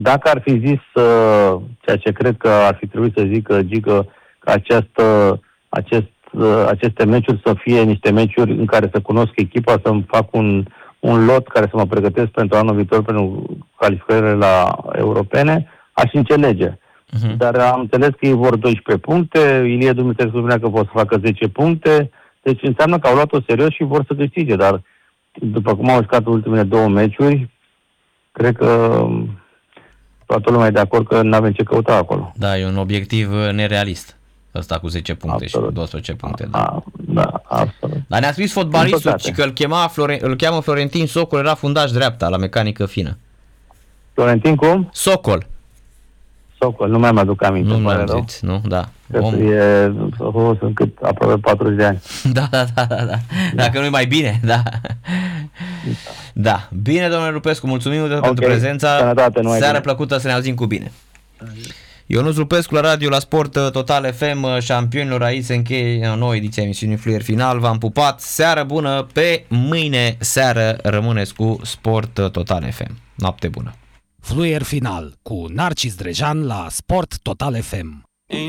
Dacă ar fi zis ceea ce cred că ar fi trebuit să zică Gică, că aceste meciuri să fie niște meciuri în care să cunosc echipa, să-mi fac un lot care să mă pregătesc pentru anul viitor, pentru calificările la europene, aș înțelege. Dar am înțeles că ei vor 12 puncte, Ilie Dumitrescu spunea că vor să facă 10 puncte, deci înseamnă că au luat-o serios și vor să câștige, dar după cum au jucat ultimele 2 meciuri, cred că toată lumea e de acord că nu avem ce căuta acolo. Da, e un obiectiv nerealist ăsta cu 10 puncte Absolut. și 12 puncte. Da, absolut. Dar ne-a scris fotbalistul și că îl cheamă Florentin Socol, era fundaș dreapta la mecanică fină. Florentin cum? Socol, nu mai aduc aminte. nu mi-am zis, nu? Da. Sunt cât aproape 40 de ani. Da. Dacă nu-i mai bine, da. Da. Bine, domnule Rupescu, mulțumim pentru prezența. Sănătate, seară plăcută, să ne auzim cu bine. Ionuț Rupescu la radio, la Sport Total FM, șampionilor, aici se încheie o nouă ediție a emisiunii Fluier Final. V-am pupat, seară bună, pe mâine seară rămâneți cu Sport Total FM. Noapte bună! Fluier Final cu Narcis Drejan la Sport Total FM.